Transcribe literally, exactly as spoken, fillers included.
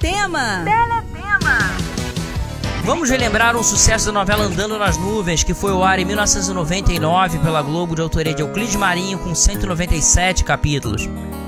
Teletema. Teletema. Vamos relembrar um sucesso da novela Andando nas Nuvens, que foi ao ar em mil novecentos e noventa e nove pela Globo, de autoria de Euclides Marinho, com cento e noventa e sete capítulos.